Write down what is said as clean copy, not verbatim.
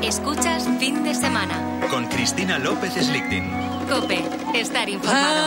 Escuchas Fin de Semana. Con Cristina López Slichting. COPE. Estar informado.